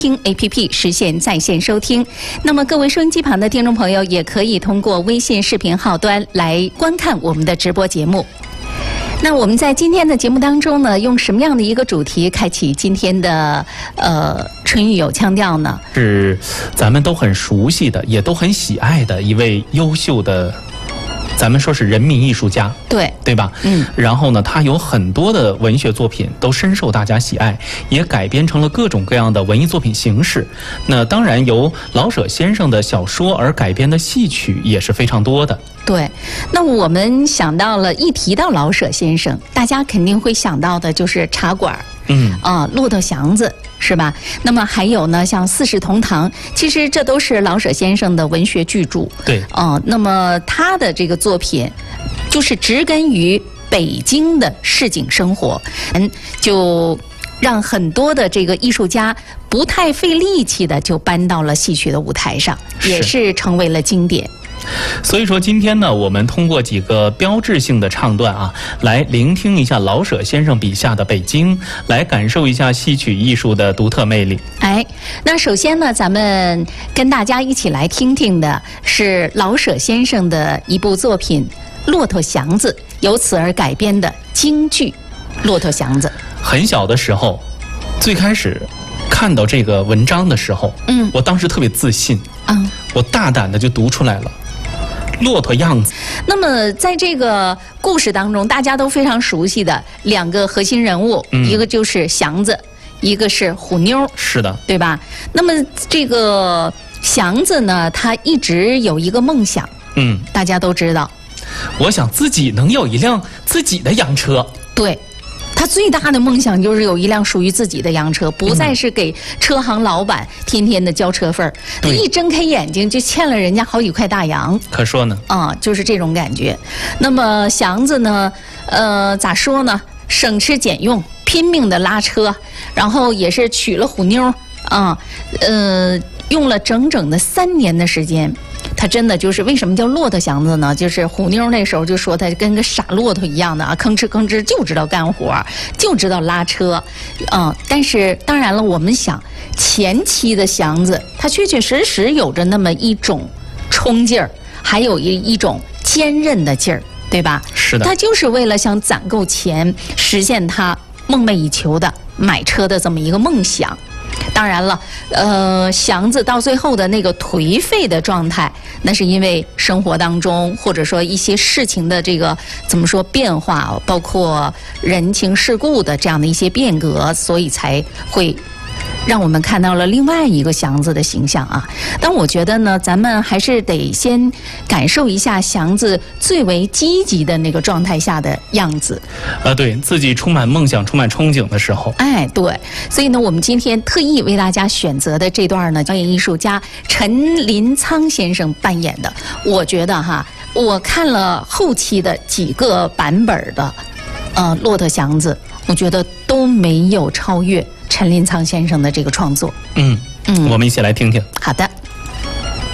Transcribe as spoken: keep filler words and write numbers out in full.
听 A P P 实现在线收听。那么各位收音机旁的听众朋友，也可以通过微信视频号端来观看我们的直播节目。那我们在今天的节目当中呢，用什么样的一个主题开启今天的呃春雨有腔调呢？ 是咱们都很熟悉的，也都很喜爱的一位优秀的，咱们说是人民艺术家， 对对吧？嗯。然后呢，他有很多的文学作品都深受大家喜爱，也改编成了各种各样的文艺作品形式。那当然，由老舍先生的小说而改编的戏曲也是非常多的。 对，那我们想到了，一提到老舍先生，大家肯定会想到的就是茶馆，嗯啊，骆驼祥子，是吧？那么还有呢，像四世同堂，其实这都是老舍先生的文学巨著。 对， 哦、那么他的这个作品，就是植根于北京的市井生活，嗯，就让很多的这个艺术家不太费力气的就搬到了戏曲的舞台上，也是成为了经典。 所以说今天呢，我们通过几个标志性的唱段啊，来聆听一下老舍先生笔下的北京，来感受一下戏曲艺术的独特魅力。 哎，那首先呢，咱们跟大家一起来听听的是老舍先生的一部作品《骆驼祥子》，由此而改编的京剧《骆驼祥子》。 很小的时候，最开始看到这个文章的时候，嗯，我当时特别自信，嗯，我大胆的就读出来了。骆驼样子。 那么在这个故事当中，大家都非常熟悉的两个核心人物，嗯、一个就是祥子，一个是虎妞。 是的， 对吧？那么这个祥子呢，他一直有一个梦想，嗯，大家都知道， 我想自己能有一辆自己的洋车。 对。他最大的梦想就是有一辆属于自己的洋车，不再是给车行老板天天的交车费儿。他一睁开眼睛就欠了人家好几块大洋。 可说呢， 啊，就是这种感觉。那么祥子呢，呃，咋说呢？省吃俭用，拼命的拉车，然后也是娶了虎妞啊，呃，用了整整的三年的时间。他真的就是为什么叫骆驼祥子呢？就是虎妞那时候就说他跟个傻骆驼一样的啊，吭哧吭哧就知道干活，就知道拉车，嗯。但是当然了，我们想前期的祥子，他确确实实有着那么一种冲劲儿，还有一一种坚韧的劲儿，对吧？ 是的。 他就是为了想攒够钱，实现他梦寐以求的买车的这么一个梦想。当然了，呃，祥子到最后的那个颓废的状态，那是因为生活当中或者说一些事情的这个怎么说变化，包括人情世故的这样的一些变革，所以才会让我们看到了另外一个祥子的形象啊。但我觉得呢，咱们还是得先感受一下祥子最为积极的那个状态下的样子。 呃，对自己充满梦想、充满憧憬的时候。 哎，对。所以呢，我们今天特意为大家选择的这段呢，表演艺术家陈林苍先生扮演的。我觉得哈，我看了后期的几个版本的，呃，骆驼祥子，我觉得都没有超越陈林苍先生的这个创作。 嗯嗯，我们一起来听听。 好的。